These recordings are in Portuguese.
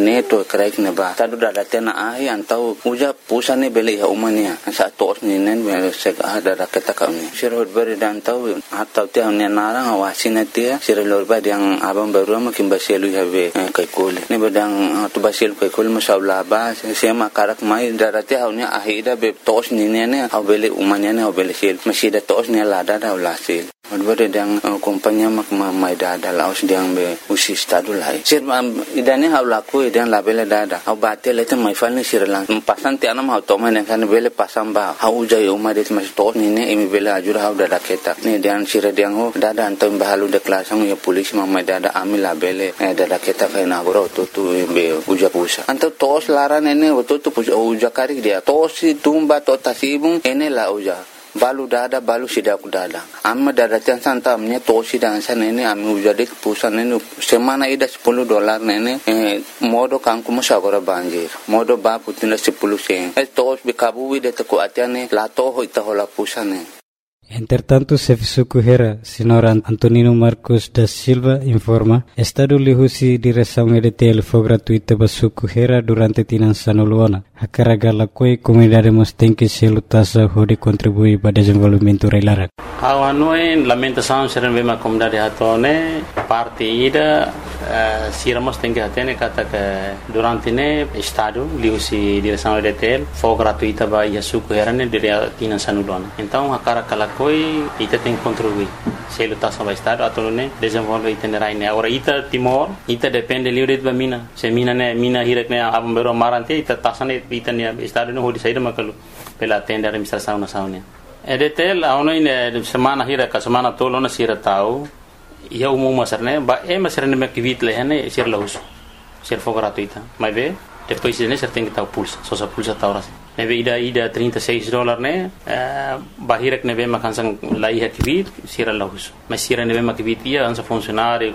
ne to kraik ne ba tadu dada tena ai antau uja pusane bele ya umania sa tos ni nen me se ada raketa kami sirot beri dan tau atau tiang ne narang awasina tia sirolor ba yang abang baru ma kimba selu have kai kole ne badang to basel kai kole masabla ba se ma karak mai darate haunya ahida be tos ni ne au bele umania ne au bele sel masida tos ne lada da ulasil Odbere dang kompanya mak mai dada laos diang be usi stadu lai. Sir idane hau laku idan labele dada. Hau batel itu mai falni sir lang. Pasan ti anam hau toma ne kan bele pasam ba. Hau jai umade mas tos ni ne imi bele ajur hau dada keta. Ne diang sir diang ho dada antam bahalu de klasang ya polisi mai dada ami labele dada keta kai na goro tu be uja pusa. Antam tos laran ene tu uja kari dia. Tosi tumba to tasibung ene la uja. Balu dada balu sidak dada amma dada tiang santa amnya tosi dan sana ini ami ujadik pusan ini semana ida $10 nene modo kangku musagora banjir modo ba putina 10 sen tos bikabu wide teku atiane lato ho ita hola pusane. Entretanto, Sefisu Hera, Senhor Antonino Marcos da Silva, informa, Estado lihusi direção EDTL foi gratuita para Suku Hera durante Tinansano Luana. A carga lakoi comunidade tem que se lutasa de contribuir para o desenvolvimento reilara. A noi lamentação ser uma comunidade atone parte ida siramos tem que atene kata que durante ne Estado lihusi direção EDTL foi gratuita para Suku Hera ne dire Tinansano Luana. Então a carga lakoi ita tem que contribuir. Se lutasa para Estado atone desenvolve itinerai ne. Agora ita Timor ita depende livre de mina. Se mina hirek ne abambero marante ita tasane itania Estado no hodi saída makalu pela tenda administração nacional. EDTL aono ine semana hira ka semana tolo na sira tau ia umum masarne ba masarne me kivit lehane sir lahus sir fo gratuita mas be depois ne ser tem que tau pulsa só sa pulsa tauras nebe ida $36 ne bahirek nebe makansang lai ha kivit sir lahus mas sir nebe makivit ia ansa funcionário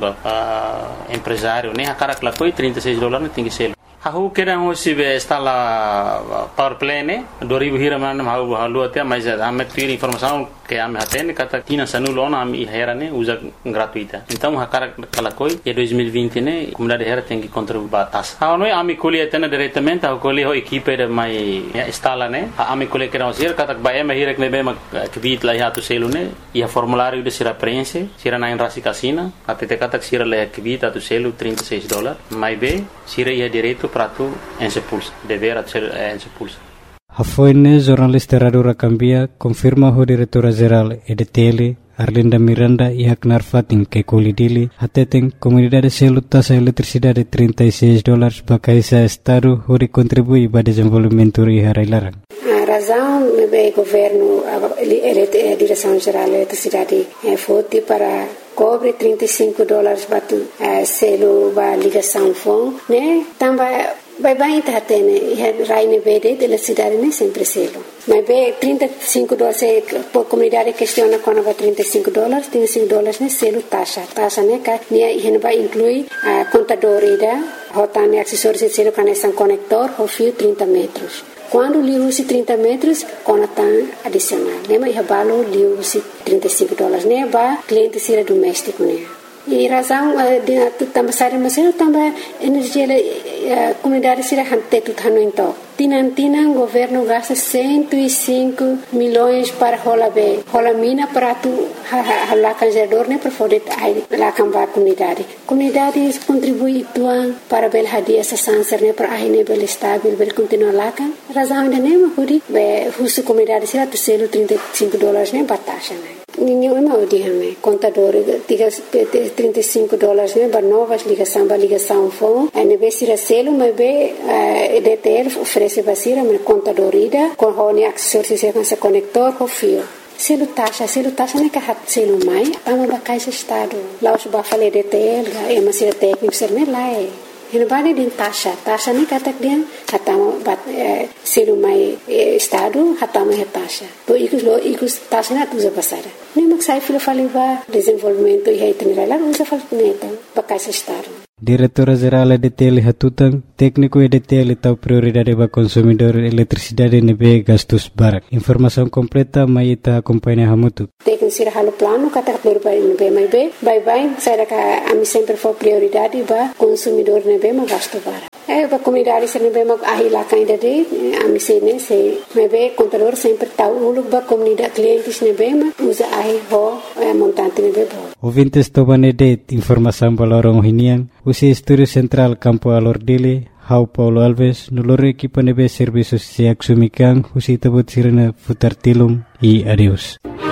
empresário ne akara klakoi $36 ne tem que ser Hahu kira hosi be stala power plane 2000 hira man halu atia mas ame tiri informação que ame atene kata tina sanulona ame hera ne usa gratuita então hakara kalakoi e 2020 ne comunidade hera tem que contribuir batas ha noi ame colhe atene diretamente ha colhe ho equipe de mai stala ne ame colhe kira hosi kata ba ame hira ne be ma kvit la hatu selune e formulário de sira prense sira na rasi casina até kata sira la kvit atu selu $36 mai be sira ia direito prato ensepulsa dever ensepulsa. A foine jornalista Radura Cambia confirma o diretora geral EDTL Arlinda Miranda e Aknar Fatin que colidili atetem comunidade se lutas a eletricidade $36 para caisa estado onde contribui para desenvolvimento e harailara. A razão do governo a direção geral da eletricidade foi para cobre $35 para selo para ligação fone, né? Também vai tá tendo raine verde da eletricidade nem sempre selo. Mas be $35 por comunidade questiona quando vai $35 né selo taxa né que ne vai incluir a contador ida rotane acessórios de selo conexão conector ou fio 30 metros. Quando li usi 30 metros, conatan adicional. Nema ia balo li usi $35. Ne ba cliente sira doméstico ne. E razão de também sari masero também energia comunidade sira hante tu thano into. Tinan governo gasta 105 milhões para rola mina para tu hala canjador ne para poder lá cambar comunidade contribui tuan para bel hadia essa sanser ne para ne bel estável bel continuar lá kan razão de nema hudi be husu comunidade sira tu selo $35 ne batasha ne ninho é mau dia me contador tiga $35 ne para novas ligação fone ne be sira selo mas be EDTL oferece basira me contadorida com hone acessórios e com conector com fio selo taxa ne ka hat selo mai tama ba caixa estado lá os ba fale EDTL é uma sira técnico ser ne lá Hina bani din taxa ni katak dia hatama bat selo mai estado hatama he taxa to ikus taxa na tuza pasara ni maksai filo faliva desenvolvimento e itinerário lá usa falneta ba caixa estado Diretora Geral EDTL Hatutang, técnico EDTL tahu prioridade para consumidor eletricidade nebe gastos barak. Informação completa mai ita companhia Hamutu. Técnico sira halo plano kata prioridade nebe mai bye sai ka ami sempre for prioridade para consumidor nebe ma gasto barak. a comunidade se não vê uma ahilaka ainda de a missão se me vê contador sempre tá o lugar da comunidade clientes ne vê mas usa ahi ho montante ne vê bom. Ouvintes tobanede informação balorong hinian usi estúdio central Campo Alordile Hau Paulo Alves nulor equipa nebe serviços siak sumikan usi tabut sirena futar tilum e adeus.